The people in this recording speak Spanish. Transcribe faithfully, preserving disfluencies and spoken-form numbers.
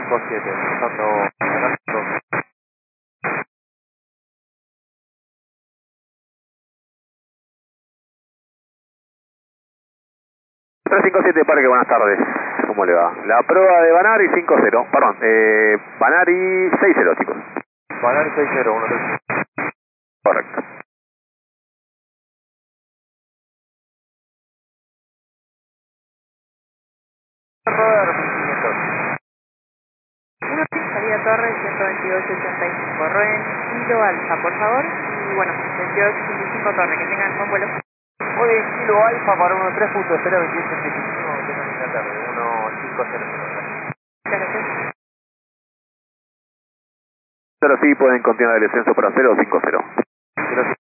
cinco siete, empezando ganando. tres cinco siete Parque, buenas tardes. ¿Cómo le va? La prueba de Vanari cinco cero, perdón, eh, Vanari seis cero, chicos. Vanari seis cero, uno tres. Correcto. Rover mil quinientos. uno salida Torre ciento veintidós ochenta y cinco, Roen Kilo Alfa, por favor, y bueno, veintidós ochenta y cinco Torre, que tengan buen vuelo. Oye, Kilo Alfa para uno tres punto cero veintiocho ochenta y cinco, tengan linda tarde, uno cinco cero cero. Muchas gracias. Pero sí pueden continuar el descenso para cero cinco cero. Gracias.